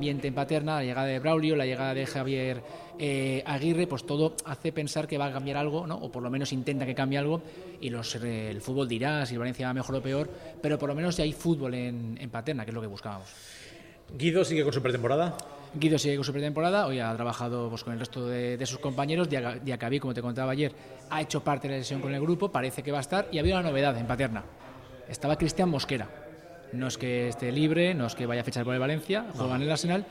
ambiente en Paterna, la llegada de Braulio, la llegada de Javier Aguirre, pues todo hace pensar que va a cambiar algo, ¿no? O por lo menos intenta que cambie algo, y el fútbol dirá si el Valencia va mejor o peor, pero por lo menos ya hay fútbol en Paterna, que es lo que buscábamos. ¿Guido sigue con su pretemporada? Guido sigue con su pretemporada, hoy ha trabajado pues, con el resto de sus compañeros. Diacabí, como te contaba ayer, ha hecho parte de la sesión con el grupo, parece que va a estar, y había una novedad en Paterna. Estaba Cristian Mosquera, no es que esté libre, no es que vaya a fichar por el Valencia, juega en el Arsenal,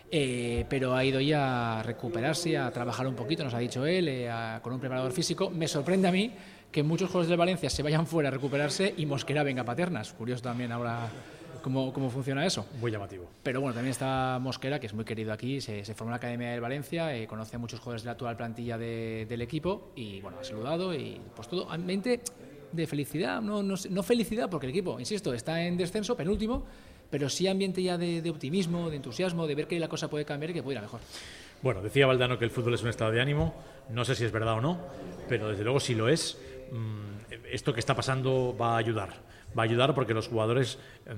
pero ha ido ya a recuperarse, a trabajar un poquito, nos ha dicho él, con un preparador físico. Me sorprende a mí que muchos jugadores del Valencia se vayan fuera a recuperarse y Mosquera venga a Paterna. Es curioso también ahora cómo funciona eso. Muy llamativo. Pero bueno, también está Mosquera, que es muy querido aquí, se formó en la Academia del Valencia, conoce a muchos jugadores de la actual plantilla del equipo y bueno, ha saludado y pues todo ambiente de felicidad, no felicidad porque el equipo, insisto, está en descenso, penúltimo, pero sí ambiente ya de optimismo, de entusiasmo, de ver que la cosa puede cambiar y que puede ir a mejor. Bueno, decía Valdano que el fútbol es un estado de ánimo, no sé si es verdad o no, pero desde luego si lo es, esto que está pasando va a ayudar porque los jugadores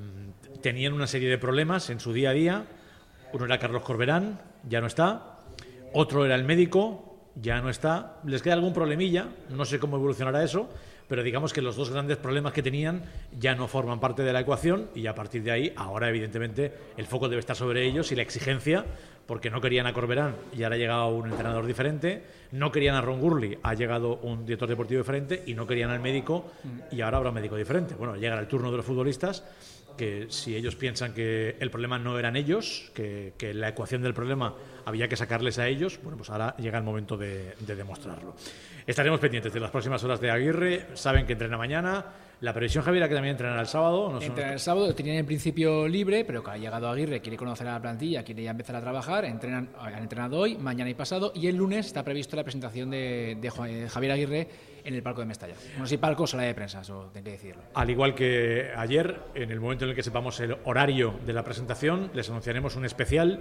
tenían una serie de problemas en su día a día. Uno era Carlos Corberán, ya no está, otro era el médico, ya no está, les queda algún problemilla, no sé cómo evolucionará eso, pero digamos que los dos grandes problemas que tenían ya no forman parte de la ecuación y a partir de ahí, ahora evidentemente el foco debe estar sobre ellos y la exigencia, porque no querían a Corberán y ahora ha llegado un entrenador diferente, no querían a Ron Gurley, ha llegado un director deportivo diferente y no querían al médico y ahora habrá un médico diferente. Bueno, llegará el turno de los futbolistas, que si ellos piensan que el problema no eran ellos, que la ecuación del problema había que sacarles a ellos, bueno, pues ahora llega el momento de demostrarlo. Estaremos pendientes de las próximas horas de Aguirre, saben que entrena mañana. La previsión, Javier, que también entrenará el sábado. Entrenará el sábado, lo tenían en principio libre, pero que ha llegado Aguirre, quiere conocer a la plantilla, quiere ya empezar a trabajar. Han entrenado hoy, mañana y pasado, y el lunes está previsto la presentación de Javier Aguirre en el palco de Mestalla. No sé si palco o sala de prensa, eso tengo que decirlo. Al igual que ayer, en el momento en el que sepamos el horario de la presentación, les anunciaremos un especial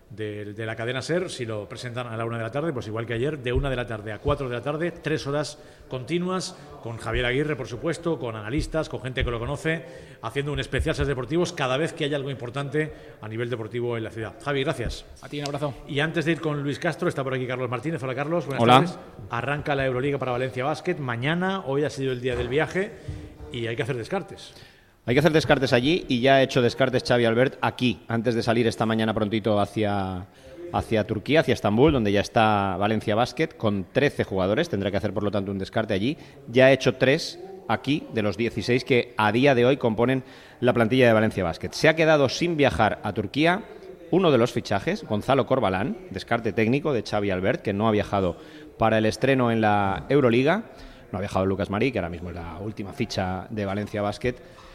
de la cadena SER. Si lo presentan a la 1 de la tarde, pues igual que ayer, de 1 de la tarde a 4 de la tarde, 3 horas continuas, con Javier Aguirre, por supuesto, con analistas, con gente que lo conoce, haciendo un especial SER Deportivos cada vez que haya algo importante a nivel deportivo en la ciudad. Javi, gracias. A ti un abrazo. Y antes de ir con Luis Castro, está por aquí Carlos Martínez. Hola, Carlos. Buenas tardes. Arranca la Euroliga para Valencia Basket mañana. Hoy ha sido el día del viaje y hay que hacer descartes. Hay que hacer descartes allí y ya ha hecho descartes Xavi Albert aquí, antes de salir esta mañana prontito hacia Turquía, hacia Estambul, donde ya está Valencia Basket, con 13 jugadores. Tendrá que hacer, por lo tanto, un descarte allí. Ya ha hecho 3 aquí, de los 16 que a día de hoy componen la plantilla de Valencia Basket. Se ha quedado sin viajar a Turquía uno de los fichajes, Gonzalo Corbalán, descarte técnico de Xavi Albert, que no ha viajado para el estreno en la Euroliga. No ha viajado Lucas Marí, que ahora mismo es la última ficha de Valencia Basket.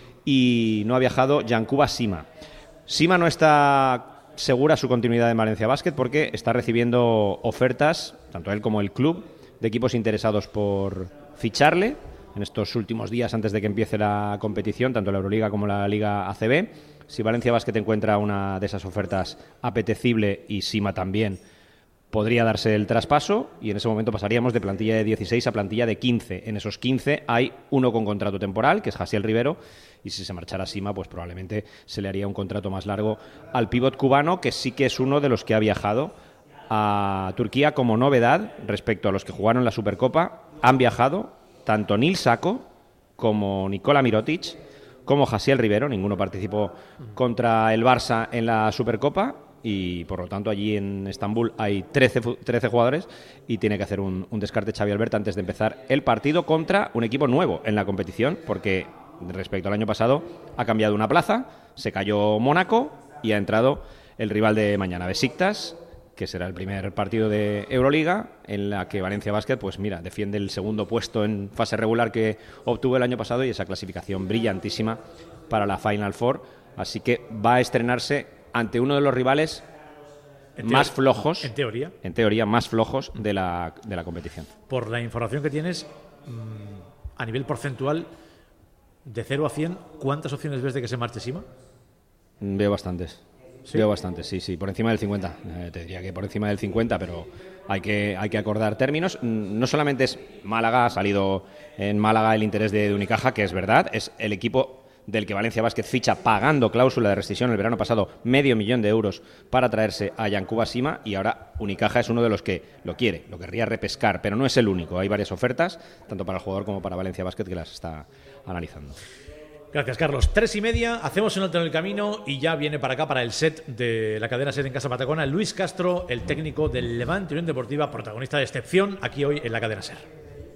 Y no ha viajado Yankuba Sima. Sima no está segura su continuidad en Valencia Basket porque está recibiendo ofertas, tanto él como el club, de equipos interesados por ficharle en estos últimos días antes de que empiece la competición, tanto la Euroliga como la Liga ACB. Si Valencia Basket encuentra una de esas ofertas apetecible y Sima también, podría darse el traspaso y en ese momento pasaríamos de plantilla de 16 a plantilla de 15. En esos 15 hay uno con contrato temporal, que es Jasiel Rivero, y si se marchara Sima, pues probablemente se le haría un contrato más largo al pívot cubano, que sí que es uno de los que ha viajado a Turquía como novedad respecto a los que jugaron la Supercopa. Han viajado tanto Nil Sako como Nikola Mirotic, como Jasiel Rivero. Ninguno participó contra el Barça en la Supercopa. Y por lo tanto allí en Estambul hay 13 jugadores y tiene que hacer un descarte Xavi Albert antes de empezar el partido contra un equipo nuevo en la competición, porque respecto al año pasado ha cambiado una plaza, se cayó Mónaco y ha entrado el rival de mañana, Besiktas, que será el primer partido de Euroliga en la que Valencia Basket, pues mira, defiende el segundo puesto en fase regular que obtuvo el año pasado y esa clasificación brillantísima para la Final Four, así que va a estrenarse ante uno de los rivales más flojos, en teoría más flojos de la competición. Por la información que tienes, a nivel porcentual, de 0 a 100, ¿cuántas opciones ves de que se marche Sima? Veo bastantes. ¿Sí? Veo bastantes, sí, por encima del 50. Te diría que por encima del 50, pero hay que acordar términos. No solamente es Málaga, ha salido en Málaga el interés de Unicaja, que es verdad, es el equipo del que Valencia Basket ficha pagando cláusula de rescisión el verano pasado $500,000 para traerse a Yankuba Sima, y ahora Unicaja es uno de los que lo querría repescar, pero no es el único. Hay varias ofertas, tanto para el jugador como para Valencia Basket, que las está analizando. Gracias, Carlos. 3:30, hacemos un alto en el camino y ya viene para acá, para el set de la cadena SER en Casa Patacona, Luis Castro, el técnico del Levante Unión Deportiva, protagonista de excepción aquí hoy en la cadena SER.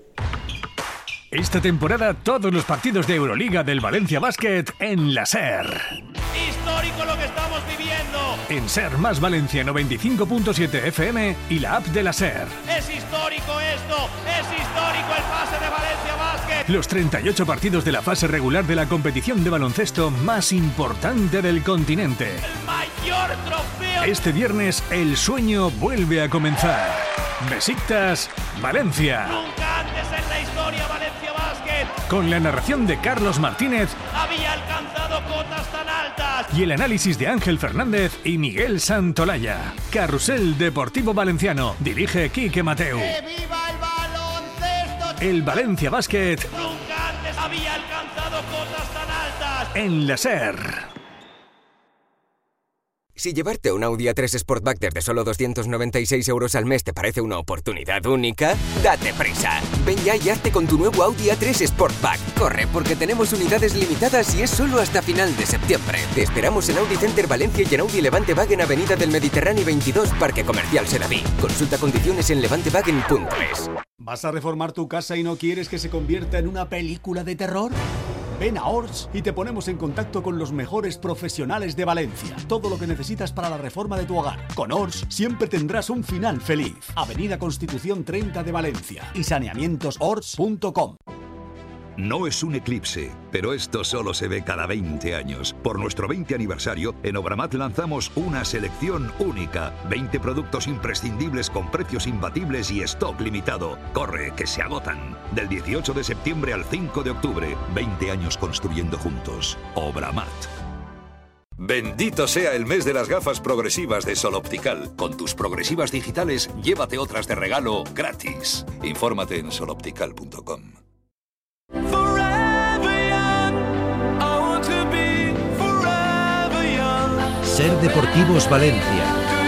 Esta temporada todos los partidos de Euroliga del Valencia Basket en la SER. Histórico lo que estamos viviendo. En SER más Valencia 95.7 FM y la app de la SER. Es histórico esto, es histórico el pase de Valencia Basket. Los 38 partidos de la fase regular de la competición de baloncesto más importante del continente. El mayor trofeo. Este viernes el sueño vuelve a comenzar. Besiktas, Valencia. Nunca antes en la historia Valencia Basket Con la narración de Carlos Martínez había alcanzado cotas tan altas. y el análisis de Ángel Fernández y Miguel Santolaya. Carrusel Deportivo Valenciano. Dirige Quique Mateu. ¡Que viva el baloncesto! El Valencia Basket Nunca antes había alcanzado cotas tan altas. en la SER. Si llevarte un Audi A3 Sportback desde solo 296 € al mes te parece una oportunidad única, date prisa. Ven ya y hazte con tu nuevo Audi A3 Sportback. Corre, porque tenemos unidades limitadas y es solo hasta final de septiembre. Te esperamos en Audi Center Valencia y en Audi Levante Wagen Avenida del Mediterráneo 22, Parque Comercial Sedaví. Consulta condiciones en levantewagen.es. ¿Vas a reformar tu casa y no quieres que se convierta en una película de terror? Ven a Ors y te ponemos en contacto con los mejores profesionales de Valencia. Todo lo que necesitas para la reforma de tu hogar. Con Ors siempre tendrás un final feliz. Avenida Constitución 30 de Valencia y saneamientosors.com. No es un eclipse, pero esto solo se ve cada 20 años. Por nuestro 20 aniversario, en Obramat lanzamos una selección única. 20 productos imprescindibles con precios imbatibles y stock limitado. Corre, que se agotan. Del 18 de septiembre al 5 de octubre. 20 años construyendo juntos. Obramat. Bendito sea el mes de las gafas progresivas de Sol Optical. Con tus progresivas digitales, llévate otras de regalo gratis. Infórmate en soloptical.com. SER Deportivos Valencia.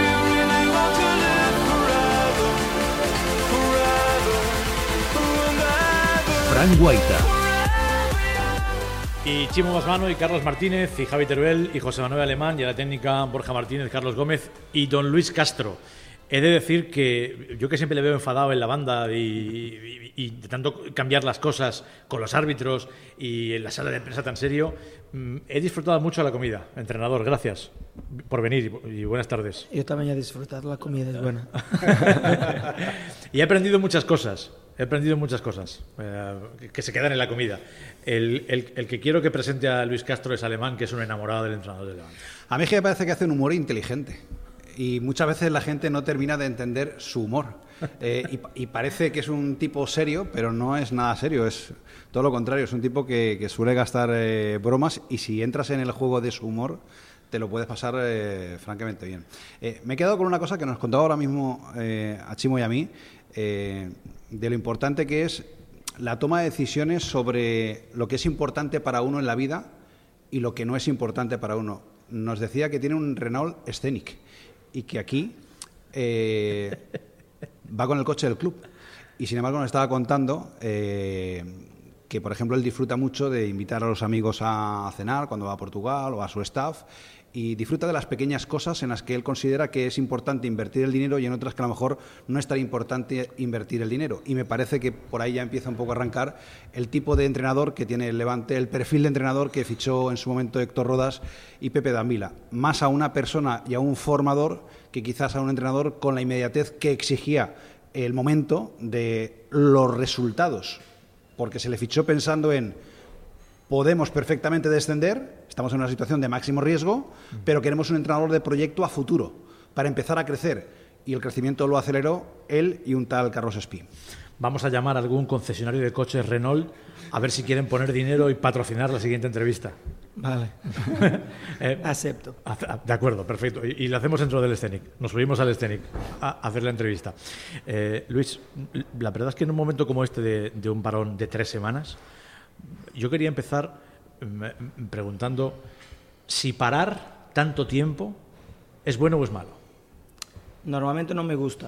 Fran Guaita. Y Chimo Masmano y Carlos Martínez y Javi Teruel y José Manuel Alemán y a la técnica Borja Martínez, Carlos Gómez y don Luis Castro. He de decir que yo, que siempre le veo enfadado en la banda y de tanto cambiar las cosas con los árbitros y en la sala de prensa tan serio, he disfrutado mucho la comida. Entrenador, gracias por venir y buenas tardes. Yo también he disfrutado la comida, es buena. Y he aprendido muchas cosas. Que se quedan en la comida. El que quiero que presente a Luis Castro es Alemán, que es un enamorado del entrenador del Levante. A mí me parece que hace un humor inteligente. Y muchas veces la gente no termina de entender su humor. Y parece que es un tipo serio, pero no es nada serio, es todo lo contrario. Es un tipo que suele gastar bromas, y si entras en el juego de su humor, te lo puedes pasar francamente bien. Me he quedado con una cosa que nos contaba ahora mismo a Chimo y a mí, de lo importante que es la toma de decisiones sobre lo que es importante para uno en la vida y lo que no es importante para uno. Nos decía que tiene un Renault Scenic y que aquí va con el coche del club. Y sin embargo nos estaba contando que, por ejemplo, él disfruta mucho de invitar a los amigos a cenar cuando va a Portugal o a su staff, y disfruta de las pequeñas cosas en las que él considera que es importante invertir el dinero y en otras que a lo mejor no es tan importante invertir el dinero. Y me parece que por ahí ya empieza un poco a arrancar el tipo de entrenador que tiene el Levante, el perfil de entrenador que fichó en su momento Héctor Rodas y Pepe Dambila. Más a una persona y a un formador que quizás a un entrenador con la inmediatez que exigía el momento de los resultados, porque se le fichó pensando en: podemos perfectamente descender, estamos en una situación de máximo riesgo, pero queremos un entrenador de proyecto a futuro, para empezar a crecer. Y el crecimiento lo aceleró él y un tal Carlos Espí. Vamos a llamar a algún concesionario de coches Renault a ver si quieren poner dinero y patrocinar la siguiente entrevista. Vale. Acepto. De acuerdo, perfecto. Y lo hacemos dentro del Scenic. Nos subimos al Scenic a hacer la entrevista. Luis, la verdad es que en un momento como este de un parón de 3 semanas, yo quería empezar preguntando si parar tanto tiempo es bueno o es malo. Normalmente no me gusta,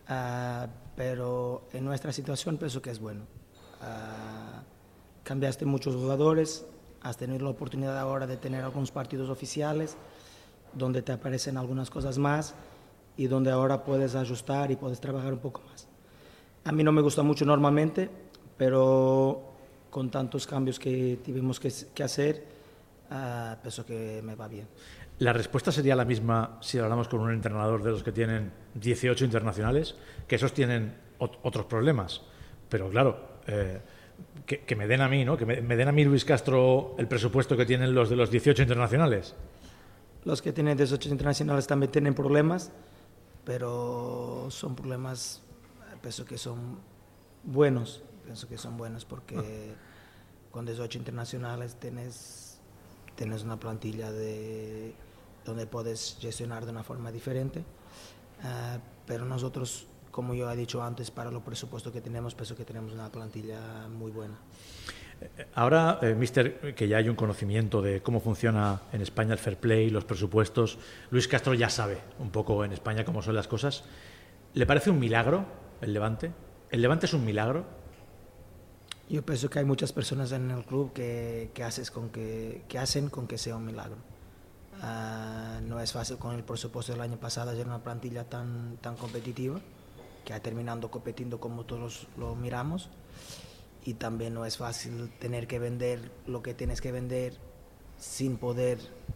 pero en nuestra situación pienso que es bueno. Cambiaste muchos jugadores, has tenido la oportunidad ahora de tener algunos partidos oficiales donde te aparecen algunas cosas más y donde ahora puedes ajustar y puedes trabajar un poco más. A mí no me gusta mucho normalmente, pero con tantos cambios que tuvimos que hacer, pienso que me va bien. La respuesta sería la misma si hablamos con un entrenador de los que tienen 18 internacionales, que esos tienen otros problemas. Pero claro, que me den a mí, ¿no? Que me den a mí, Luis Castro, el presupuesto que tienen los de los 18 internacionales. Los que tienen 18 internacionales también tienen problemas, pero son problemas, pienso que son buenos. Pienso que son buenos porque con 18 internacionales tienes una plantilla donde puedes gestionar de una forma diferente, pero nosotros, como yo he dicho antes, para los presupuestos que tenemos, pienso que tenemos una plantilla muy buena. Ahora, mister, que ya hay un conocimiento de cómo funciona en España el fair play, los presupuestos, Luis Castro ya sabe un poco en España cómo son las cosas. ¿Le parece un milagro el Levante? ¿El Levante es un milagro? Yo pienso que hay muchas personas en el club que hacen con que sea un milagro. No es fácil con el presupuesto del año pasado hacer una plantilla tan competitiva, que ha terminado compitiendo como todos lo miramos, y también no es fácil tener que vender lo que tienes que vender sin poder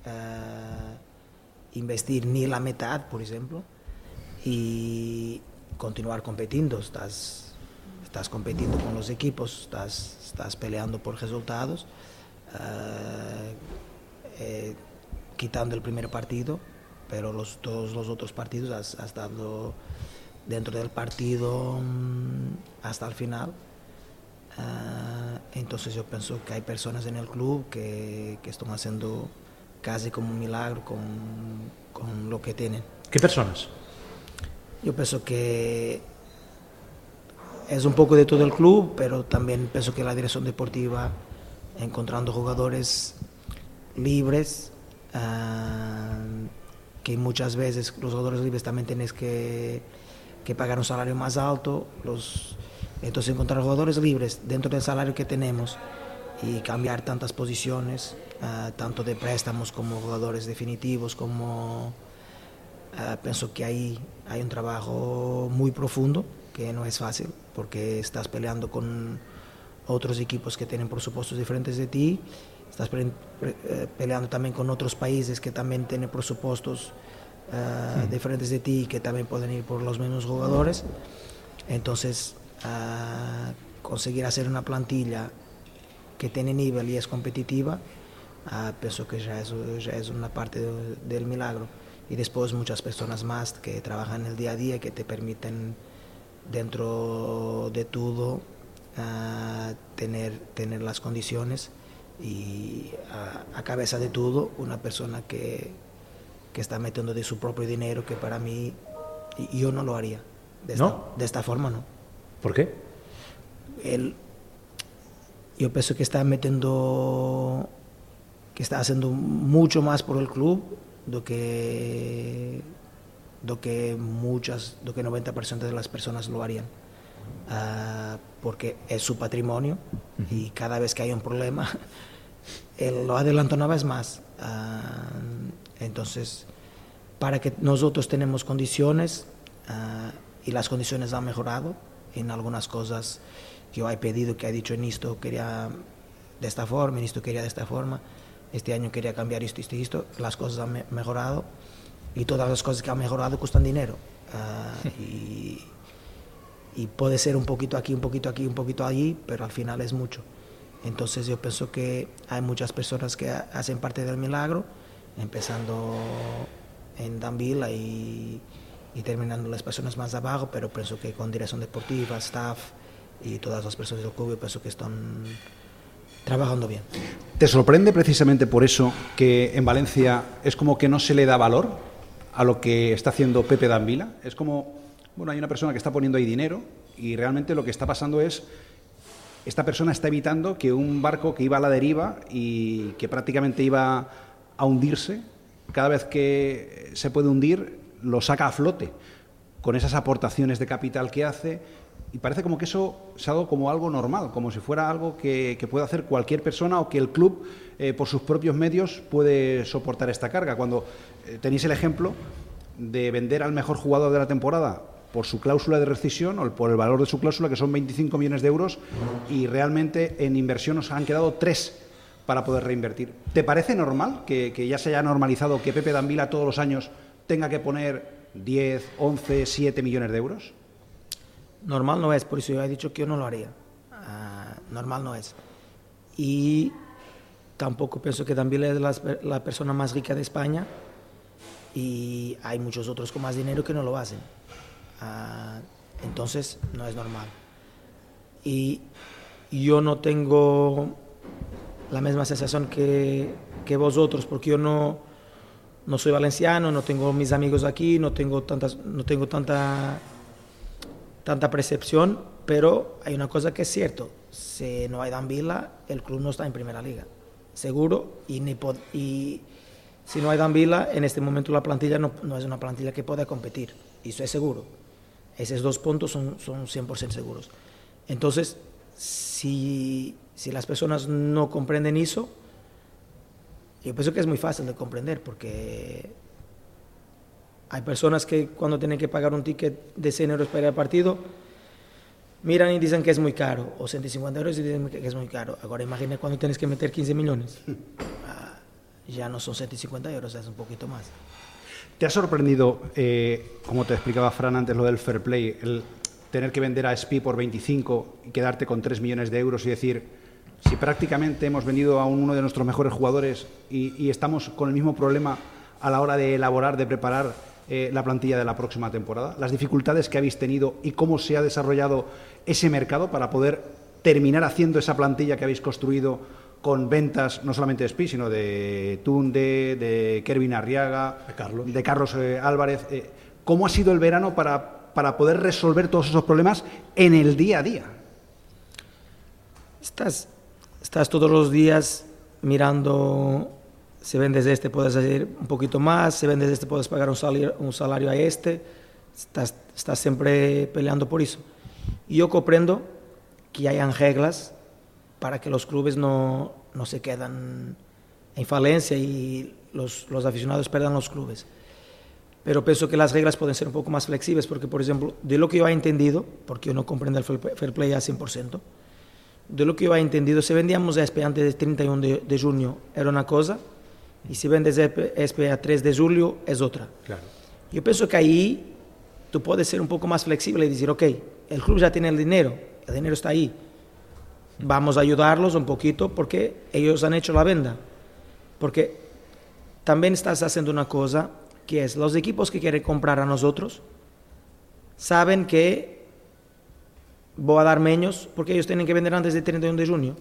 investir ni la mitad, por ejemplo, y continuar compitiendo. Estás compitiendo con los equipos, estás peleando por resultados, quitando el primer partido, pero todos los otros partidos has estado dentro del partido hasta el final. Entonces yo pienso que hay personas en el club que están haciendo casi como un milagro con lo que tienen. ¿Qué personas? Yo pienso que es un poco de todo el club, pero también pienso que la dirección deportiva, encontrando jugadores libres, que muchas veces los jugadores libres también tienes que pagar un salario más alto, entonces encontrar jugadores libres dentro del salario que tenemos y cambiar tantas posiciones, tanto de préstamos como jugadores definitivos, pienso que ahí hay un trabajo muy profundo, que no es fácil, porque estás peleando con otros equipos que tienen presupuestos diferentes de ti, estás peleando también con otros países que también tienen presupuestos diferentes de ti y que también pueden ir por los mismos jugadores. Entonces, conseguir hacer una plantilla que tiene nivel y es competitiva, pienso que ya es una parte del milagro. Y después muchas personas más que trabajan en el día a día, que te permiten dentro de todo tener las condiciones, y a cabeza de todo una persona que está metiendo de su propio dinero, que para mí yo no lo haría de esta forma. ¿No? ¿Por qué? Yo pienso que está haciendo mucho más por el club do que 90% de las personas lo harían, porque es su patrimonio y cada vez que hay un problema él lo adelanta una vez más. Entonces, para que nosotros tenemos condiciones, y las condiciones han mejorado en algunas cosas que yo he pedido, que he dicho en esto quería de esta forma, en esto quería de esta forma, este año quería cambiar esto, las cosas han mejorado, y todas las cosas que han mejorado cuestan dinero, y puede ser un poquito aquí, un poquito aquí, un poquito allí, pero al final es mucho. Entonces yo pienso que hay muchas personas que hacen parte del milagro, empezando en Danvila y terminando las personas más abajo, pero pienso que con dirección deportiva, staff y todas las personas del club, pienso que están trabajando bien. ¿Te sorprende precisamente por eso que en Valencia es como que no se le da valor a lo que está haciendo Pepe Danvila? Es como, bueno, hay una persona que está poniendo ahí dinero y realmente lo que está pasando es esta persona está evitando que un barco que iba a la deriva y que prácticamente iba a hundirse, cada vez que se puede hundir, lo saca a flote con esas aportaciones de capital que hace, y parece como que eso es algo como algo normal, como si fuera algo que puede hacer cualquier persona o que el club por sus propios medios puede soportar esta carga. Cuando tenéis el ejemplo de vender al mejor jugador de la temporada por su cláusula de rescisión o por el valor de su cláusula, que son 25 millones de euros, y realmente en inversión nos han quedado 3 para poder reinvertir. ¿Te parece normal que ya se haya normalizado que Pepe Danvila todos los años tenga que poner 10, 11, 7 millones de euros? Normal no es, por eso yo he dicho que yo no lo haría. Normal no es. Y tampoco pienso que Danvila es la persona más rica de España, y hay muchos otros con más dinero que no lo hacen. Entonces no es normal. Y yo no tengo la misma sensación que vosotros, porque yo no soy valenciano, no tengo mis amigos aquí, no tengo tanta percepción, pero hay una cosa que es cierto: si no hay Danvila, el club no está en primera liga, seguro, y si no hay Danvila, en este momento la plantilla no es una plantilla que pueda competir, eso es seguro. Esos 2 puntos son 100% seguros. Entonces, si las personas no comprenden eso, yo pienso que es muy fácil de comprender, porque hay personas que cuando tienen que pagar un ticket de 100 euros para ir al partido, miran y dicen que es muy caro, o 150 euros y dicen que es muy caro. Ahora imagina cuando tienes que meter 15 millones. Ya no son 150 euros, es un poquito más. ¿Te ha sorprendido, como te explicaba Fran antes, lo del fair play, el tener que vender a SPI por 25 y quedarte con 3 millones de euros y decir, si prácticamente hemos vendido a uno de nuestros mejores jugadores y estamos con el mismo problema a la hora de elaborar, de preparar la plantilla de la próxima temporada? Las dificultades que habéis tenido y cómo se ha desarrollado ese mercado para poder terminar haciendo esa plantilla que habéis construido con ventas no solamente de SPI, sino de Tunde, de Kervin Arriaga, de Carlos Álvarez. ¿Cómo ha sido el verano para poder resolver todos esos problemas en el día a día? Estás todos los días mirando, si vendes puedes hacer un poquito más, si vendes puedes pagar un salario a estás siempre peleando por eso. Y yo comprendo que hayan reglas para que los clubes no se quedan en falencia y los aficionados pierdan los clubes. Pero pienso que las reglas pueden ser un poco más flexibles, porque, por ejemplo, de lo que yo he entendido, porque yo no comprendo el fair play al 100%, de lo que yo he entendido, si vendíamos ESPE antes del 31 de junio era una cosa, y si vendes ESPE a 3 de julio es otra. Claro. Yo pienso que ahí tú puedes ser un poco más flexible y decir, ok, el club ya tiene el dinero está ahí, vamos a ayudarlos un poquito porque ellos han hecho la venta. Porque también estás haciendo una cosa que es, los equipos que quieren comprar a nosotros saben que voy a dar menos porque ellos tienen que vender antes del 31 de junio.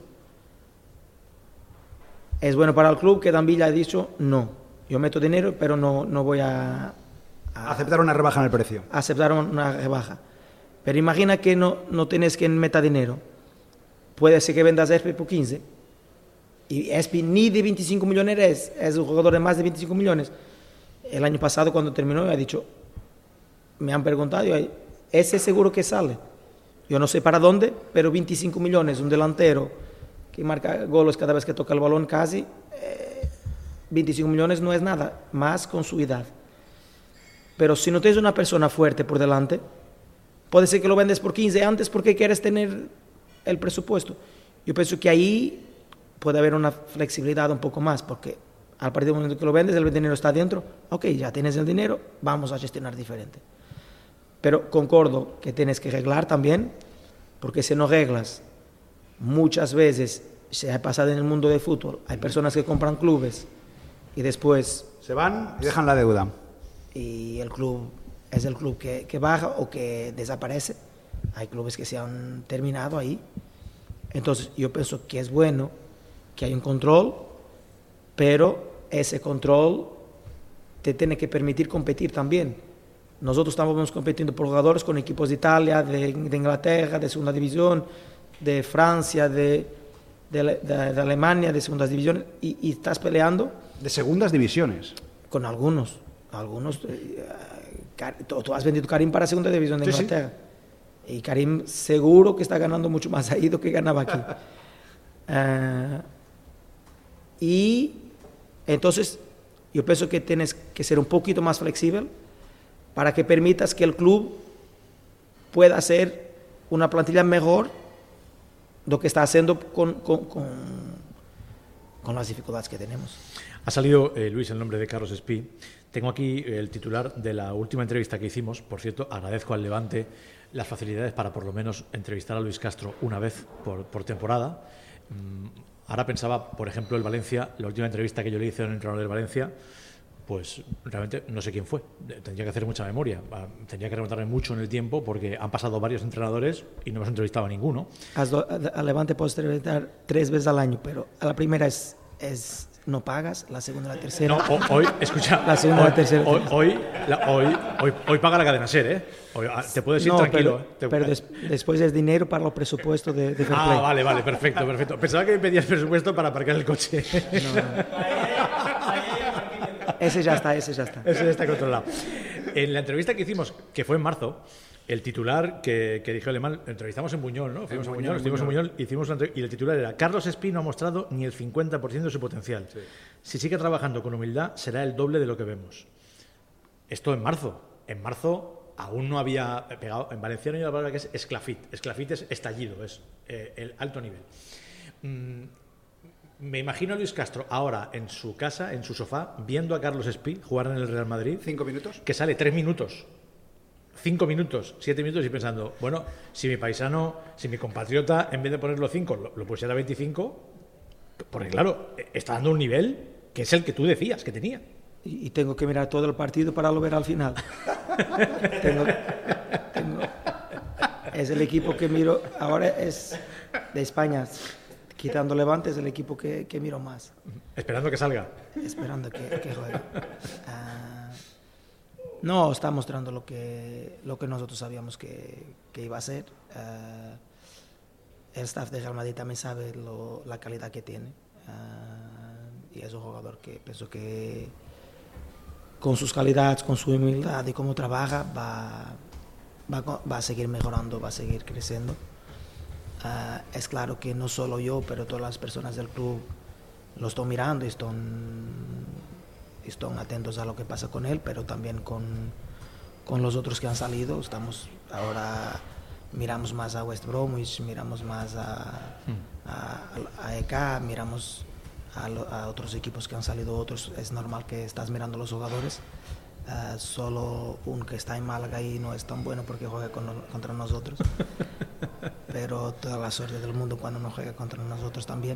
Es bueno para el club que Danvila ha dicho, no, yo meto dinero pero no voy a aceptar una rebaja en el precio. Aceptar una rebaja. Pero imagina que no tienes que meter dinero. Puede ser que vendas a ESPI por 15 y ESPI ni de 25 millones es un jugador de más de 25 millones. El año pasado cuando terminó me ha dicho, me han preguntado, ese seguro que sale. Yo no sé para dónde, pero 25 millones, un delantero que marca goles cada vez que toca el balón casi, 25 millones no es nada, más con su edad. Pero si no tienes una persona fuerte por delante, puede ser que lo vendes por 15 antes porque quieres tener el presupuesto. Yo pienso que ahí puede haber una flexibilidad un poco más, porque a partir del momento que lo vendes, el dinero está dentro, ok, ya tienes el dinero, vamos a gestionar diferente. Pero concordo que tienes que arreglar también, porque si no arreglas, muchas veces se ha pasado en el mundo del fútbol, hay personas que compran clubes y después se van y dejan la deuda. Y el club es el club que baja o que desaparece. Hay clubes que se han terminado ahí. Entonces yo pienso que es bueno que haya un control, pero ese control te tiene que permitir competir también. Nosotros estamos compitiendo por jugadores con equipos de Italia, de Inglaterra, de segunda división, de Francia, de Alemania, de segundas divisiones, y estás peleando. De segundas divisiones. Con algunos. Tú has vendido Karim para segunda división de Inglaterra. Sí. Y Karim seguro que está ganando mucho más ahí de lo que ganaba aquí. Y entonces yo pienso que tienes que ser un poquito más flexible para que permitas que el club pueda hacer una plantilla mejor de lo que está haciendo con las dificultades que tenemos. Ha salido, Luis, el nombre de Carlos Espí. Tengo aquí el titular de la última entrevista que hicimos. Por cierto, agradezco al Levante las facilidades para por lo menos entrevistar a Luis Castro una vez por temporada. Ahora pensaba, por ejemplo, el Valencia, la última entrevista que yo le hice a un entrenador del Valencia, pues realmente no sé quién fue. Tendría que hacer mucha memoria. Tendría que remontarme mucho en el tiempo porque han pasado varios entrenadores y no hemos entrevistado a ninguno. A Levante puedes entrevistar 3 veces al año, pero a la primera es no pagas, la segunda, la tercera. No, hoy, escucha, la segunda, la tercera. Hoy paga la cadena SER, ¿eh? Hoy, te puedes ir tranquilo. Pero después es dinero para los presupuestos de Fair Play. Vale, perfecto. Pensaba que me pedías presupuesto para aparcar el coche. No. Ese ya está. Ese ya está controlado. En la entrevista que hicimos, que fue en marzo, el titular que dijo Alemán, entrevistamos en Buñol, ¿no? Fuimos en Buñol, y el titular era: Carlos Espí no ha mostrado ni el 50% de su potencial. Sí. Si sigue trabajando con humildad, será el doble de lo que vemos. Esto en marzo. En marzo aún no había pegado, en valenciano hay una palabra que es esclafit. Esclafit es estallido, es el alto nivel. Me imagino a Luis Castro ahora en su casa, en su sofá, viendo a Carlos Espí jugar en el Real Madrid. 5 minutos. Que sale 3 minutos. 5 minutos, 7 minutos y pensando, bueno, si mi paisano, si mi compatriota, en vez de ponerlo 5, lo pusiera 25, porque claro, está dando un nivel que es el que tú decías que tenía. Y tengo que mirar todo el partido para lo ver al final. Es el equipo que miro, ahora es de España, quitando Levante, es el equipo que miro más. Esperando que salga. Esperando que juegue. No, está mostrando lo que nosotros sabíamos que iba a ser. El staff de Real Madrid también sabe la calidad que tiene. Y es un jugador que pienso que con sus calidades, con su humildad y cómo trabaja, va a seguir mejorando, va a seguir creciendo. Es claro que no solo yo, pero todas las personas del club lo están mirando y están atentos a lo que pasa con él, pero también con los otros que han salido. Ahora miramos más a West Bromwich, miramos más a EK, miramos a otros equipos que han salido otros. Es normal que estás mirando a los jugadores. Solo un que está en Málaga y no es tan bueno porque juega contra nosotros. Pero toda la suerte del mundo cuando no juega contra nosotros también.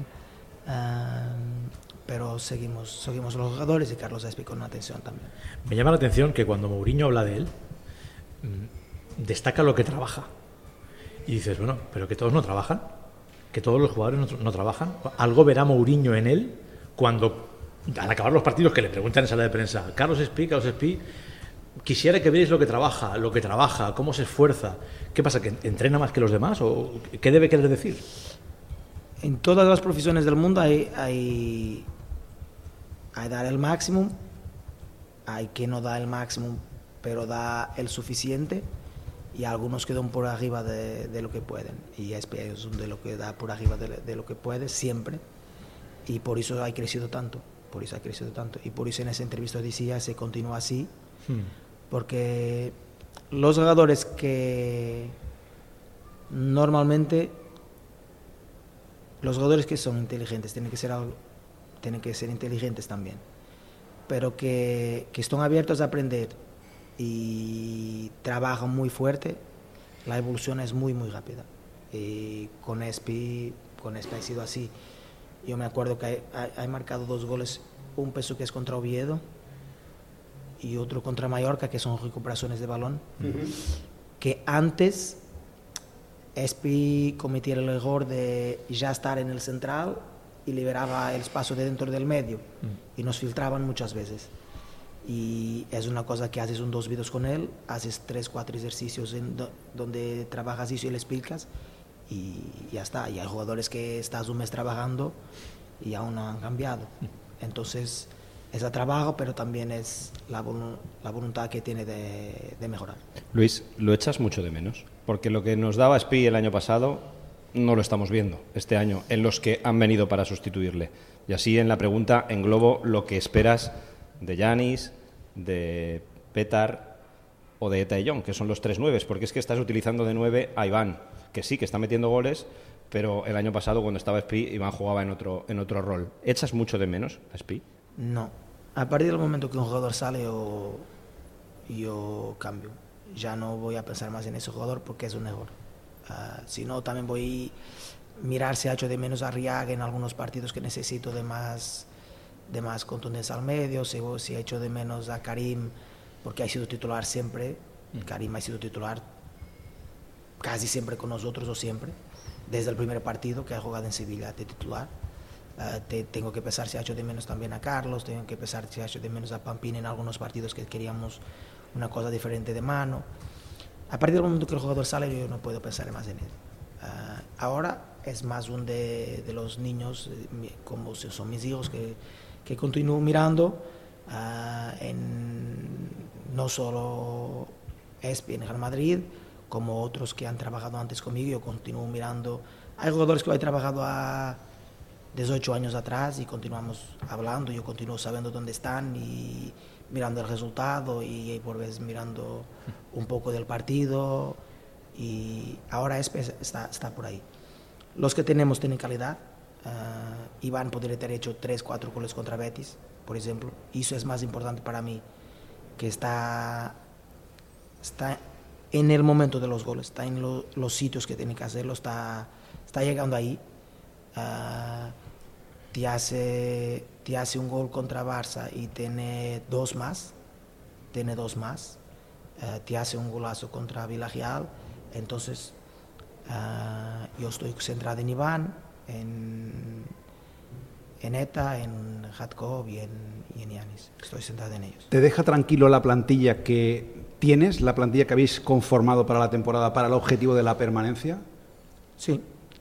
Pero seguimos los jugadores y Carlos Espí con atención también. Me llama la atención que cuando Mourinho habla de él, destaca lo que trabaja. Y dices, bueno, pero que todos no trabajan, que todos los jugadores no trabajan. Algo verá Mourinho en él cuando, al acabar los partidos, que le preguntan en sala de prensa, Carlos Espí, quisiera que veáis lo que trabaja, cómo se esfuerza. ¿Qué pasa, que entrena más que los demás? ¿O qué debe querer decir? En todas las profesiones del mundo hay dar el máximo, hay que no da el máximo, pero da el suficiente, y algunos quedan por arriba de lo que pueden. Y Espí es uno de lo que da por arriba de lo que puede, siempre. Y por eso ha crecido tanto. Y por eso en esa entrevista decía, se continúa así. Porque los jugadores que normalmente... Los jugadores que son inteligentes tienen que ser inteligentes también, pero que están abiertos a aprender y trabajan muy fuerte. La evolución es muy rápida, y con Espí ha sido así. Yo me acuerdo que ha marcado 2 goles, un peso que es contra Oviedo y otro contra Mallorca, que son recuperaciones de balón. Que antes Espí cometiera el error de ya estar en el central y liberaba el espacio de dentro del medio, y nos filtraban muchas veces. Y es una cosa que haces 2 vídeos con él, haces 3-4 ejercicios donde trabajas eso y le explicas, y ya está. Y hay jugadores que estás un mes trabajando y aún no han cambiado. Entonces es el trabajo, pero también es la voluntad que tiene de mejorar. Luis, ¿lo echas mucho de menos? Porque lo que nos daba Spi el año pasado no lo estamos viendo este año en los que han venido para sustituirle. Y así en la pregunta englobo lo que esperas de Yanis, de Petar o de Eta Eyón, que son los 3 nueves, porque es que estás utilizando de 9 a Iván, que sí, que está metiendo goles, pero el año pasado cuando estaba Spi, Iván jugaba en otro rol. ¿Echas mucho de menos a Spi? No. A partir del momento que un jugador sale, yo cambio. Ya no voy a pensar más en ese jugador porque es un error. Si no, también voy a mirar si ha hecho de menos a Riaga en algunos partidos que necesito de más contundencia al medio, si ha hecho de menos a Karim, porque ha sido titular siempre. Karim ha sido titular casi siempre con nosotros, o siempre, desde el primer partido que ha jugado en Sevilla de titular. Tengo que pensar si ha hecho de menos también a Carlos, tengo que pensar si ha hecho de menos a Pampín en algunos partidos que queríamos una cosa diferente de mano. A partir del momento que el jugador sale, yo no puedo pensar más en él. Ahora es más un de los niños, como son mis hijos, que continúo mirando, no solo Espi en Real Madrid, como otros que han trabajado antes conmigo. Yo continúo mirando. Hay jugadores que he trabajado desde 8 años atrás y continuamos hablando. Yo continúo sabiendo dónde están y mirando el resultado y por vez mirando un poco del partido, y ahora está por ahí. Los que tenemos tienen calidad. Iván podría haber hecho 3-4 goles contra Betis, por ejemplo, y eso es más importante para mí, que está en el momento de los goles, está en los sitios que tiene que hacerlo, está llegando ahí. Te hace un gol contra Barça y tiene dos más, te hace un golazo contra Villarreal. Entonces yo estoy centrado en Iván, en Eta, en Hatkov y en Yanis. Estoy centrado en ellos. ¿Te deja tranquilo la plantilla que tienes, la plantilla que habéis conformado para la temporada, para el objetivo de la permanencia? Sí.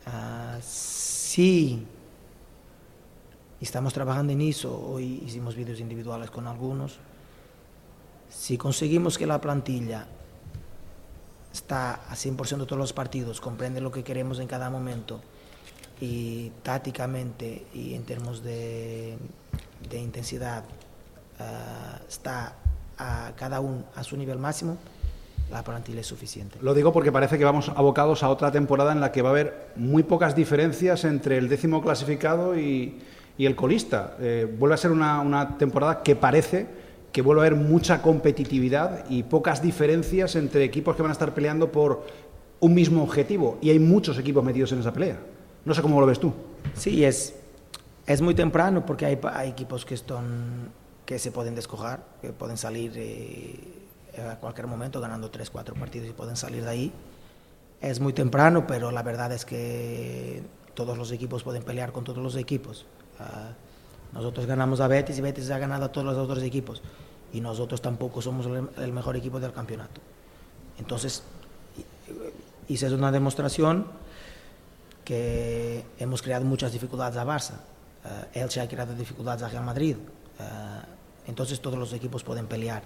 Sí. Estamos trabajando en eso. Hoy hicimos vídeos individuales con algunos. Si conseguimos que la plantilla está a 100% de todos los partidos, comprende lo que queremos en cada momento, y tácticamente y en términos de intensidad está a cada uno a su nivel máximo, la plantilla es suficiente. Lo digo porque parece que vamos abocados a otra temporada en la que va a haber muy pocas diferencias entre el 10º clasificado y el colista. Vuelve a ser una temporada que parece que vuelve a haber mucha competitividad y pocas diferencias entre equipos que van a estar peleando por un mismo objetivo, y hay muchos equipos metidos en esa pelea. No sé cómo lo ves tú. Sí, es muy temprano, porque hay equipos que se pueden descojar, que pueden salir a cualquier momento ganando 3-4 partidos y pueden salir de ahí. Es muy temprano, pero la verdad es que todos los equipos pueden pelear con todos los equipos. Nosotros ganamos a Betis y Betis ha ganado a todos los otros equipos, y nosotros tampoco somos el mejor equipo del campeonato. Entonces, esa es una demostración que hemos creado muchas dificultades a Barça. Elche ha creado dificultades a Real Madrid. Entonces todos los equipos pueden pelear.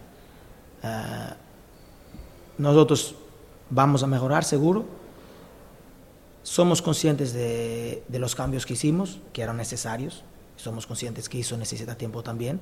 Nosotros vamos a mejorar seguro. Somos conscientes de los cambios que hicimos, que eran necesarios. Somos conscientes que eso necesita tiempo también,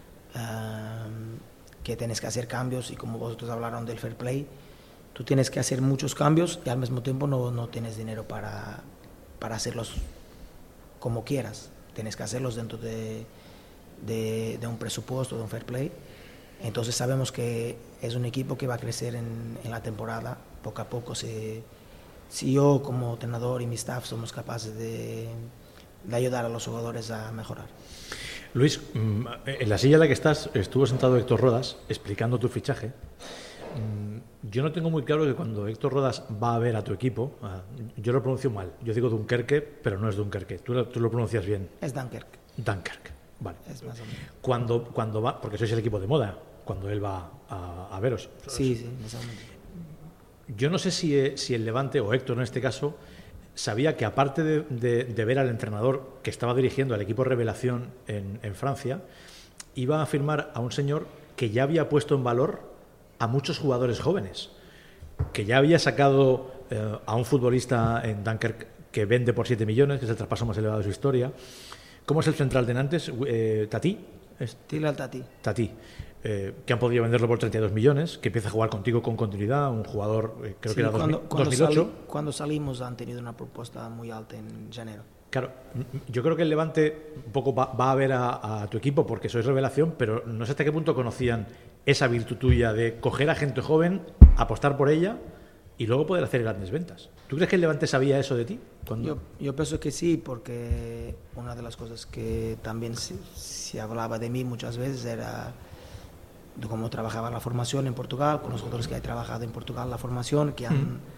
que tienes que hacer cambios, y como vosotros hablaron del fair play, tú tienes que hacer muchos cambios y al mismo tiempo no tienes dinero para hacerlos como quieras. Tienes que hacerlos dentro de un presupuesto, de un fair play. Entonces sabemos que es un equipo que va a crecer en la temporada, poco a poco. Si yo como entrenador y mi staff somos capaces de ayudar a los jugadores a mejorar. Luis, en la silla en la que estás estuvo sentado Héctor Rodas explicando tu fichaje. Yo no tengo muy claro que cuando Héctor Rodas va a ver a tu equipo, yo lo pronuncio mal, yo digo Dunkerque, pero no es Dunkerque, tú lo pronuncias bien. Es Dunkerque. Dunkerque, vale. Es más o menos. Cuando va, porque sois el equipo de moda, cuando él va a veros. Sí, más o menos. Yo no sé si el Levante, o Héctor en este caso, sabía que aparte de ver al entrenador que estaba dirigiendo al equipo Revelación en Francia, iba a firmar a un señor que ya había puesto en valor a muchos jugadores jóvenes, que ya había sacado a un futbolista en Dunkerque que vende por 7 millones, que es el traspaso más elevado de su historia. ¿Cómo es el central de Nantes? ¿Tati? Tilal Tati. Tati. Que han podido venderlo por 32 millones, que empieza a jugar contigo con continuidad, un jugador, creo que era 2008. Cuando salimos han tenido una propuesta muy alta en enero. Claro, yo creo que el Levante un poco va a ver a tu equipo porque sois Revelación, pero no sé hasta qué punto conocían esa virtud tuya de coger a gente joven, apostar por ella y luego poder hacer grandes ventas. ¿Tú crees que el Levante sabía eso de ti? Yo pienso que sí, porque una de las cosas que también se hablaba de mí muchas veces era de cómo trabajaba la formación en Portugal, con los jugadores que he trabajado en Portugal, la formación, que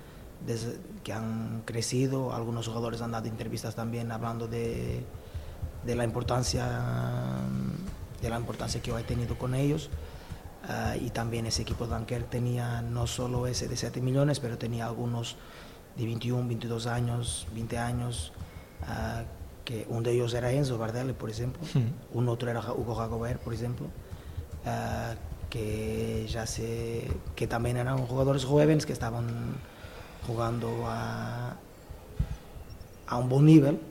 han crecido. Algunos jugadores han dado entrevistas también hablando de la importancia que yo he tenido con ellos. Y también ese equipo de Dunkerque tenía no solo ese de 7 millones, pero tenía algunos de 21, 22 años, 20 años, que uno de ellos era Enzo Bardelli, por ejemplo, un otro era Hugo Jagobert, por ejemplo, que también eran jugadores jóvenes que estaban jugando a un buen nivel,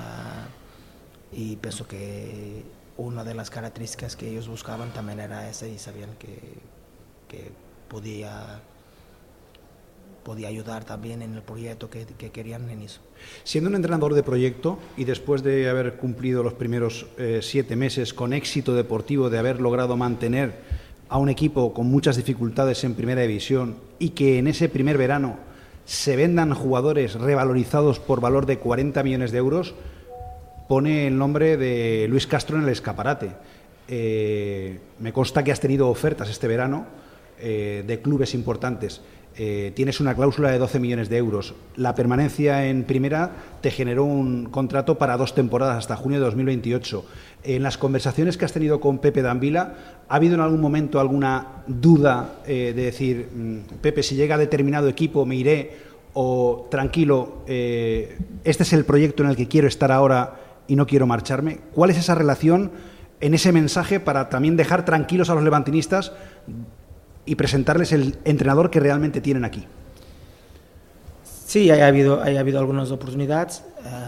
y pienso que una de las características que ellos buscaban también era esa, y sabían que podía ayudar también en el proyecto que querían en eso. Siendo un entrenador de proyecto y después de haber cumplido los primeros 7 meses con éxito deportivo, de haber logrado mantener a un equipo con muchas dificultades en primera división y que en ese primer verano se vendan jugadores revalorizados por valor de 40 millones de euros, pone el nombre de Luis Castro en el escaparate. Me consta que has tenido ofertas este verano de clubes importantes. Tienes una cláusula de 12 millones de euros. La permanencia en primera te generó un contrato para 2 temporadas hasta junio de 2028. En las conversaciones que has tenido con Pepe D'Ambila, ¿ha habido en algún momento alguna duda de decir, Pepe, si llega a determinado equipo me iré, o tranquilo, este es el proyecto en el que quiero estar ahora y no quiero marcharme? ¿Cuál es esa relación en ese mensaje para también dejar tranquilos a los levantinistas y presentarles el entrenador que realmente tienen aquí? Sí, ha habido algunas oportunidades,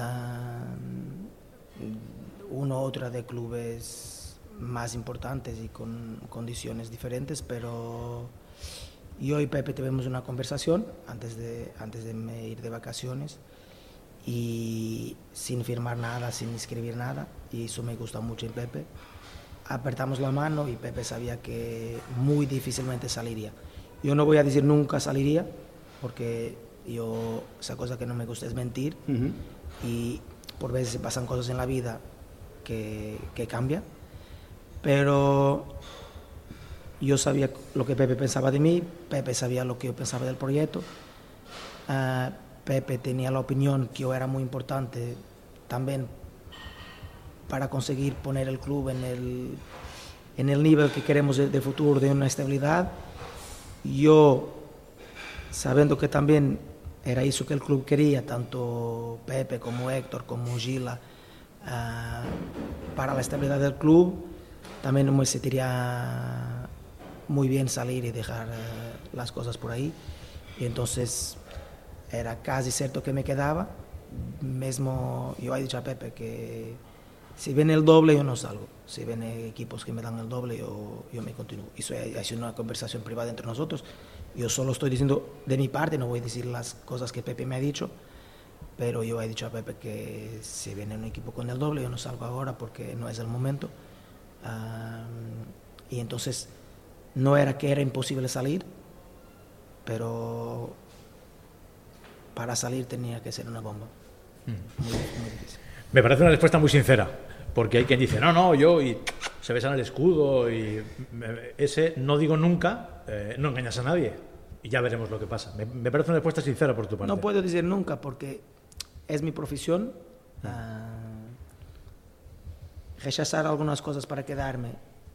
una u otra de clubes más importantes y con condiciones diferentes, pero yo y Pepe tuvimos una conversación antes de ir de vacaciones, y sin firmar nada, sin escribir nada, y eso me gusta mucho en Pepe. Apretamos la mano y Pepe sabía que muy difícilmente saliría. Yo no voy a decir nunca saliría, porque esa cosa que no me gusta es mentir, y por veces se pasan cosas en la vida que cambian, pero yo sabía lo que Pepe pensaba de mí, Pepe sabía lo que yo pensaba del proyecto. Pepe tenía la opinión que yo era muy importante también para conseguir poner el club en el nivel que queremos de futuro, de una estabilidad. Yo, sabiendo que también era eso que el club quería, tanto Pepe como Héctor, como Gila, para la estabilidad del club, también no me sentiría muy bien salir y dejar las cosas por ahí. Y entonces era casi cierto que me quedaba. Mismo yo he dicho a Pepe que si viene el doble yo no salgo, si vienen equipos que me dan el doble yo me continúo. Eso ha sido una conversación privada entre nosotros. Yo solo estoy diciendo de mi parte, no voy a decir las cosas que Pepe me ha dicho, pero yo he dicho a Pepe que si viene un equipo con el doble yo no salgo ahora porque no es el momento. Y entonces no era que era imposible salir, pero para salir tenía que ser una bomba. Muy difícil. Me parece una respuesta muy sincera, porque hay quien dice, no, yo, y se besan el escudo, y ese no digo nunca, no engañas a nadie, y ya veremos lo que pasa. Me parece una respuesta sincera por tu parte. No puedo decir nunca, porque es mi profesión. Rechazar algunas cosas para quedarme,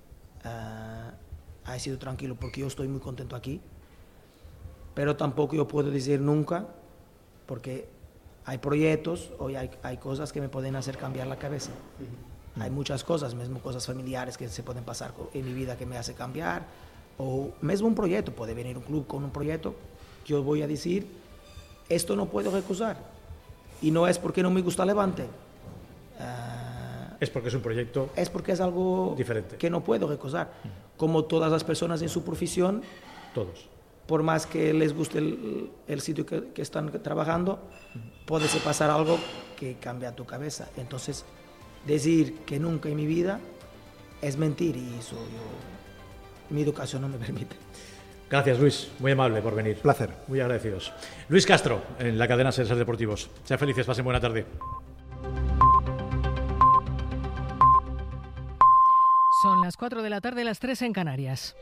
ha sido tranquilo, porque yo estoy muy contento aquí, pero tampoco yo puedo decir nunca, porque hay proyectos o hay cosas que me pueden hacer cambiar la cabeza. Hay muchas cosas, mismo cosas familiares que se pueden pasar en mi vida que me hace cambiar, o mismo un proyecto, puede venir un club con un proyecto, yo voy a decir, esto no puedo recusar, y no es porque no me gusta Levante, es porque es un proyecto, es porque es algo diferente que no puedo recusar, como todas las personas en su profesión, todos. Por más que les guste el sitio que están trabajando, puede pasar algo que cambia tu cabeza. Entonces, decir que nunca en mi vida es mentir, y eso mi educación no me permite. Gracias, Luis, muy amable por venir. Placer. Muy agradecidos. Luis Castro, en la cadena Ser Deportivos. Sean felices, pasen buena tarde. Son las 4 de la tarde, las 3 en Canarias.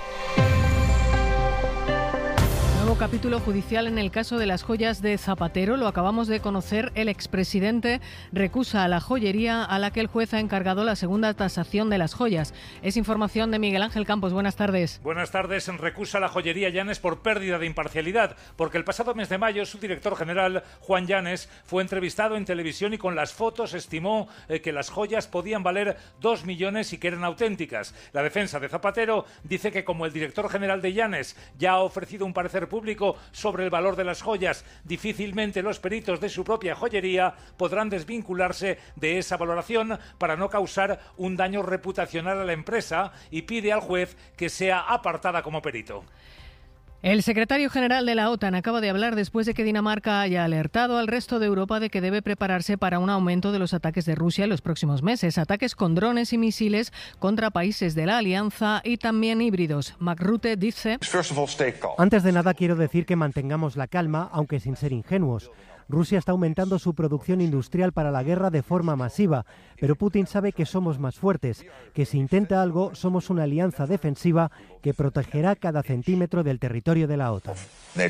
Nuevo capítulo judicial en el caso de las joyas de Zapatero. Lo acabamos de conocer. El expresidente recusa a la joyería a la que el juez ha encargado la segunda tasación de las joyas. Es información de Miguel Ángel Campos. Buenas tardes. Buenas tardes. Recusa a la joyería Llanes por pérdida de imparcialidad, porque el pasado mes de mayo su director general, Juan Llanes, fue entrevistado en televisión y con las fotos estimó que las joyas podían valer 2 millones y que eran auténticas. La defensa de Zapatero dice que como el director general de Llanes ya ha ofrecido un parecer público sobre el valor de las joyas, difícilmente los peritos de su propia joyería podrán desvincularse de esa valoración para no causar un daño reputacional a la empresa, y pide al juez que sea apartada como perito. El secretario general de la OTAN acaba de hablar después de que Dinamarca haya alertado al resto de Europa de que debe prepararse para un aumento de los ataques de Rusia en los próximos meses. Ataques con drones y misiles contra países de la alianza y también híbridos. Mark Rutte dice: Antes de nada quiero decir que mantengamos la calma, aunque sin ser ingenuos. Rusia está aumentando su producción industrial para la guerra de forma masiva, pero Putin sabe que somos más fuertes, que si intenta algo somos una alianza defensiva que protegerá cada centímetro del territorio de la OTAN.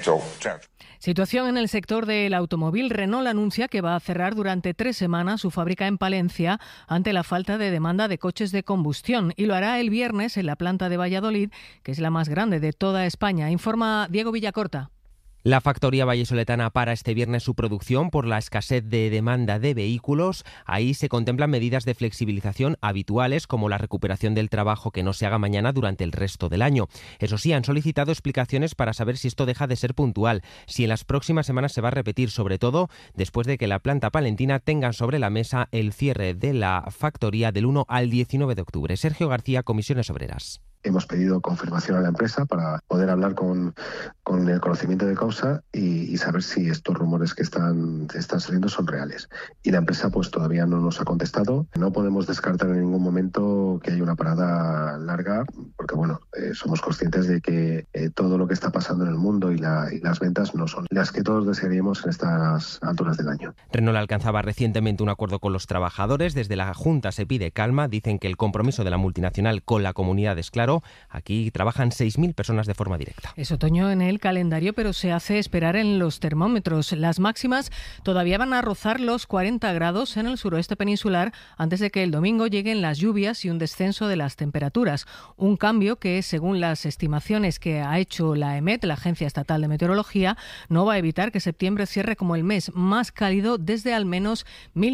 Situación en el sector del automóvil. Renault anuncia que va a cerrar durante 3 semanas su fábrica en Palencia ante la falta de demanda de coches de combustión, y lo hará el viernes en la planta de Valladolid, que es la más grande de toda España. Informa Diego Villacorta. La factoría vallisoletana para este viernes su producción por la escasez de demanda de vehículos. Ahí se contemplan medidas de flexibilización habituales, como la recuperación del trabajo que no se haga mañana durante el resto del año. Eso sí, han solicitado explicaciones para saber si esto deja de ser puntual, si en las próximas semanas se va a repetir, sobre todo después de que la planta palentina tenga sobre la mesa el cierre de la factoría del 1 al 19 de octubre. Sergio García, Comisiones Obreras. Hemos pedido confirmación a la empresa para poder hablar con el conocimiento de causa y saber si estos rumores que están saliendo son reales. Y la empresa pues todavía no nos ha contestado. No podemos descartar en ningún momento que haya una parada larga, porque somos conscientes de que todo lo que está pasando en el mundo y las ventas no son las que todos desearíamos en estas alturas del año. Renault alcanzaba recientemente un acuerdo con los trabajadores. Desde la Junta se pide calma. Dicen que el compromiso de la multinacional con la comunidad es claro. Aquí trabajan 6.000 personas de forma directa. Es otoño en el calendario, pero se hace esperar en los termómetros. Las máximas todavía van a rozar los 40 grados en el suroeste peninsular antes de que el domingo lleguen las lluvias y un descenso de las temperaturas. Un cambio que, según las estimaciones que ha hecho la EMET, la Agencia Estatal de Meteorología, no va a evitar que septiembre cierre como el mes más cálido desde al menos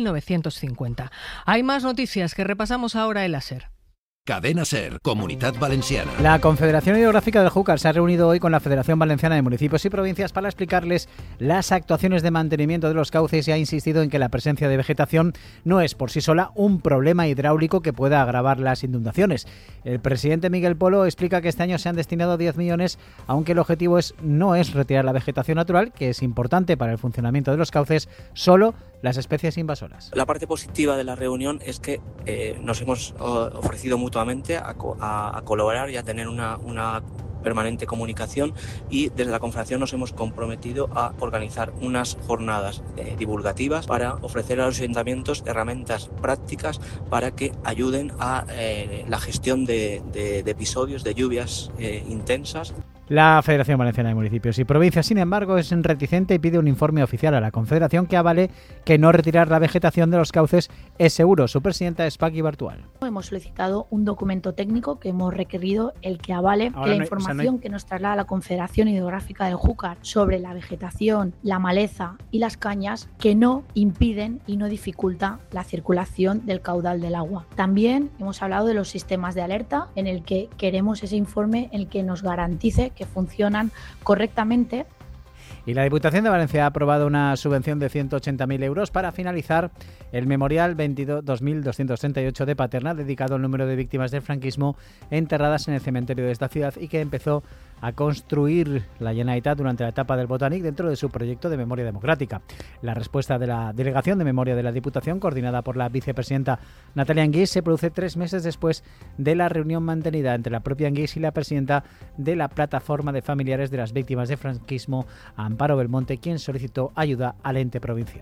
1950. Hay más noticias que repasamos ahora en la SER. Cadena SER, Comunidad Valenciana. La Confederación Hidrográfica del Júcar se ha reunido hoy con la Federación Valenciana de Municipios y Provincias para explicarles las actuaciones de mantenimiento de los cauces y ha insistido en que la presencia de vegetación no es por sí sola un problema hidráulico que pueda agravar las inundaciones. El presidente Miguel Polo explica que este año se han destinado 10 millones, aunque el objetivo no es retirar la vegetación natural, que es importante para el funcionamiento de los cauces, solo las especies invasoras. La parte positiva de la reunión es que nos hemos ofrecido mutuamente a colaborar y a tener una permanente comunicación, y desde la Confederación nos hemos comprometido a organizar unas jornadas divulgativas para ofrecer a los ayuntamientos herramientas prácticas para que ayuden a la gestión de episodios de lluvias intensas. La Federación Valenciana de Municipios y Provincias, sin embargo, es reticente y pide un informe oficial a la Confederación que avale que no retirar la vegetación de los cauces es seguro. Su presidenta es Paqui Bartual. Hemos solicitado un documento técnico que hemos requerido el que avale que la información que nos traslada la Confederación Hidrográfica del Júcar sobre la vegetación, la maleza y las cañas que no impiden y no dificulta la circulación del caudal del agua. También hemos hablado de los sistemas de alerta, en el que queremos ese informe en el que nos garantice que funcionan correctamente. Y la Diputación de Valencia ha aprobado una subvención de 180.000 euros para finalizar el memorial 22.238 de Paterna, dedicado al número de víctimas del franquismo enterradas en el cementerio de esta ciudad y que empezó a construir la Generalitat durante la etapa del Botànic dentro de su proyecto de memoria democrática. La respuesta de la Delegación de Memoria de la Diputación, coordinada por la vicepresidenta Natalia Anguís, se produce 3 meses después de la reunión mantenida entre la propia Anguís y la presidenta de la Plataforma de Familiares de las Víctimas del Franquismo, Amparo Belmonte, quien solicitó ayuda al ente provincial.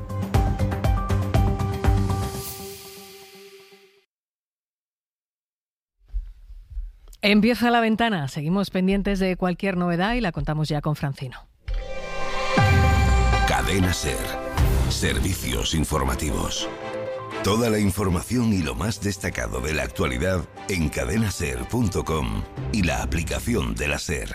Empieza La Ventana. Seguimos pendientes de cualquier novedad y la contamos ya con Francino. Cadena SER. Servicios informativos. Toda la información y lo más destacado de la actualidad en cadenaser.com y la aplicación de la SER.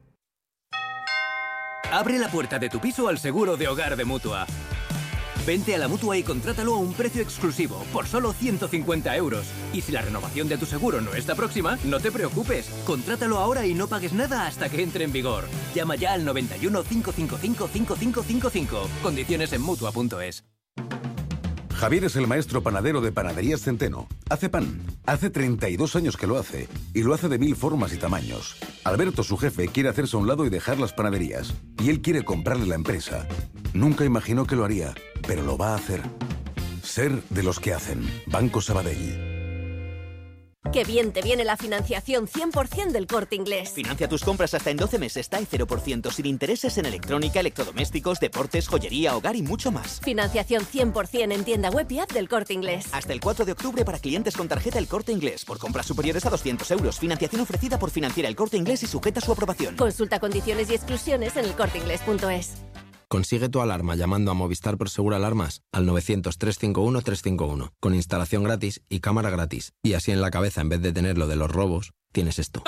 Abre la puerta de tu piso al seguro de hogar de Mutua. Vente a la Mutua y contrátalo a un precio exclusivo, por solo 150 euros. Y si la renovación de tu seguro no está próxima, no te preocupes. Contrátalo ahora y no pagues nada hasta que entre en vigor. Llama ya al 91 555 5555. Condiciones en Mutua.es. Javier es el maestro panadero de Panaderías Centeno. Hace pan. Hace 32 años que lo hace. Y lo hace de 1000 formas y tamaños. Alberto, su jefe, quiere hacerse a un lado y dejar las panaderías. Y él quiere comprarle la empresa. Nunca imaginó que lo haría, pero lo va a hacer. Ser de los que hacen. Banco Sabadell. ¡Qué bien te viene la financiación 100% del Corte Inglés! Financia tus compras hasta en 12 meses, TAE 0%, sin intereses en electrónica, electrodomésticos, deportes, joyería, hogar y mucho más. Financiación 100% en tienda web y app del Corte Inglés. Hasta el 4 de octubre para clientes con tarjeta El Corte Inglés. Por compras superiores a 200 euros. Financiación ofrecida por Financiera El Corte Inglés y sujeta a su aprobación. Consulta condiciones y exclusiones en elcorteinglés.es. Consigue tu alarma llamando a Movistar Prosegur Alarmas al 900-351-351, con instalación gratis y cámara gratis. Y así en la cabeza, en vez de tener lo de los robos, tienes esto.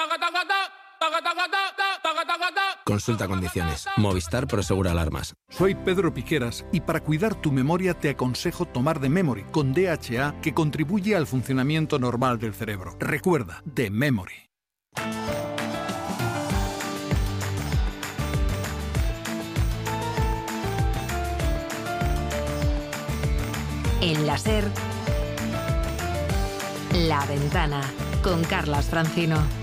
Consulta condiciones. Movistar Prosegur Alarmas. Soy Pedro Piqueras y para cuidar tu memoria te aconsejo tomar The Memory con DHA, que contribuye al funcionamiento normal del cerebro. Recuerda, The Memory. En la SER, La Ventana, con Carlas Francino.